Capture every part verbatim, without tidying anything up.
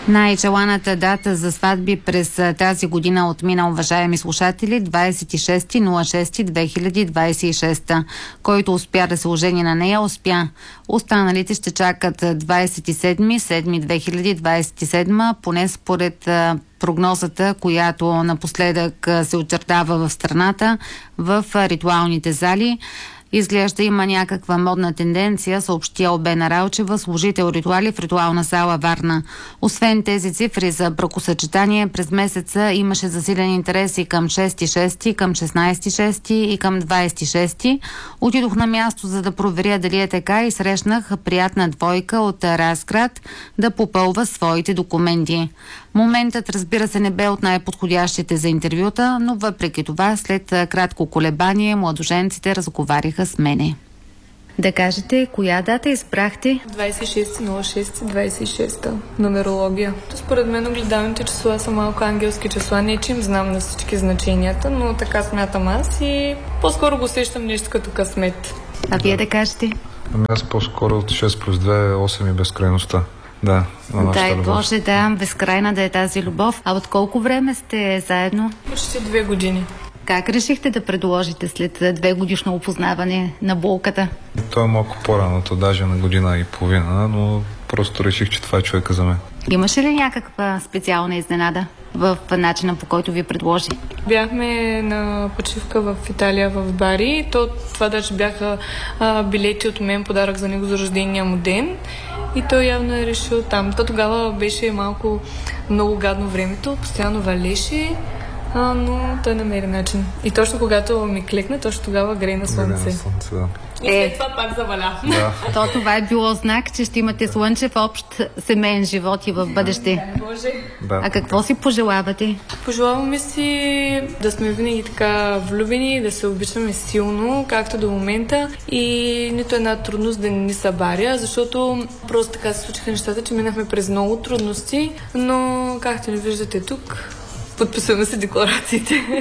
Най-желаната дата за сватби през тази година отмина, уважаеми слушатели, двадесет и шести юни две хиляди двадесет и шеста. Който успя да се ожени на нея, успя. Останалите ще чакат двадесет и седми юли две хиляди двадесет и седма, поне според прогнозата, която напоследък се очертава в страната, в ритуалните зали. Изглежда има някаква модна тенденция, съобщи Албена Ралчева, служител ритуали в ритуална сала Варна. Освен тези цифри за бракосъчетание, през месеца имаше засилен интерес и към шести шести, към шестнадесети шести и към двадесет и шести. Отидох на място, за да проверя дали е така, и срещнах приятна двойка от Разград да попълва своите документи. Моментът, разбира се, не бе от най-подходящите за интервюта, но въпреки това, след кратко колебание, младоженците разговаряха с мене. Да кажете, коя дата избрахте? двадесет и шести юни двадесет и шеста. Нумерология. Според мен огледалните числа са малко ангелски числа. Не че им знам на всички значенията, но така смятам аз и по-скоро го усещам нещо като късмет. А вие да кажете? Ами аз по-скоро от шест плюс две, осем и безкрайността. Да, дай Боже, да, безкрайна да е тази любов. А от колко време сте заедно? Почти две години. Как решихте да предложите след две годишно опознаване на булката? То е малко по-рано, то даже на година и половина, но просто реших, че това е човека за мен. Имаше ли някаква специална изненада в начина, по който ви предложи? Бяхме на почивка в Италия, в Бари. То, това даже бяха а, билети от мен, подарък за него за рождения му ден. И той явно е решил там. То тогава беше малко много гадно времето, постоянно валеше, а, но той намери начин. И точно когато ми клекна, точно тогава грее на слънце. Грее на слънце, да. И след това пак заваля. Да. То това е било знак, че ще имате слънчев общ семейен живот и в бъдеще. Боже. Да. А какво си пожелавате? Пожелаваме си да сме винаги така влюбени, да се обичаме силно, както до момента, и нито една трудност да не ни събаря, защото просто така се случиха нещата, че минахме през много трудности, но както ни виждате тук, подписваме се декларациите.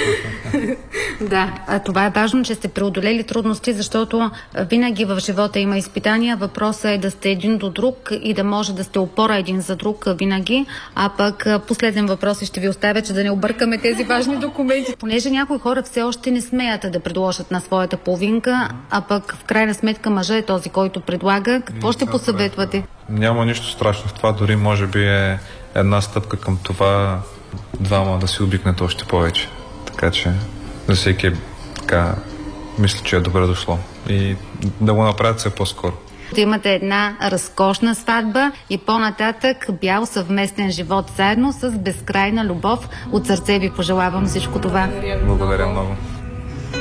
Да, а това е важно, че сте преодолели трудности, защото винаги в живота има изпитания. Въпросът е да сте един до друг и да може да сте опора един за друг винаги. А пък последен въпрос ще ви оставя, че да не объркаме тези важни документи. Понеже някои хора все още не смеят да предложат на своята половинка, а пък в крайна сметка мъжа е този, който предлага. Какво ще посъветвате? Няма нищо страшно в това, дори може би е една стъпка към това двама да си обикнете още повече. Така че за всеки е така, мисля, че е добре дошло. И да го направят все по-скоро. Да имате една разкошна сватба и по-нататък бял съвместен живот заедно с безкрайна любов. От сърце ви пожелавам всичко това. Благодаря много.